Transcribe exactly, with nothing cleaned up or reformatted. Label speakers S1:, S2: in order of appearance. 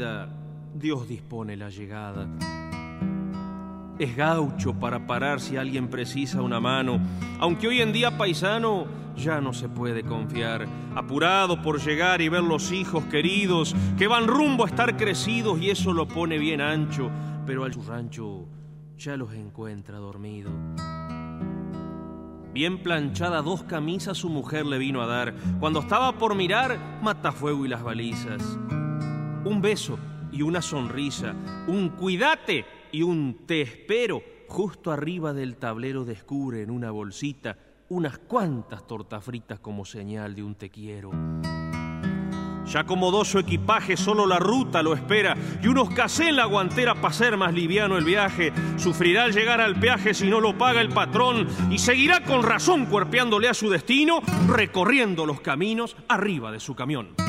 S1: Dios dispone la llegada. Es gaucho para parar si alguien precisa una mano, aunque hoy en día paisano ya no se puede confiar. Apurado por llegar y ver los hijos queridos que van rumbo a estar crecidos, y eso lo pone bien ancho, pero al su rancho ya los encuentra dormidos. Bien planchada dos camisas su mujer le vino a dar. Cuando estaba por mirar, matafuego y las balizas. Un beso y una sonrisa, un cuídate y un te espero. Justo arriba del tablero descubre en una bolsita unas cuantas tortas fritas como señal de un te quiero. Ya acomodó su equipaje, solo la ruta lo espera, y unos casé en la guantera para hacer más liviano el viaje. Sufrirá al llegar al peaje si no lo paga el patrón, y seguirá con razón cuerpeándole a su destino, recorriendo los caminos arriba de su camión.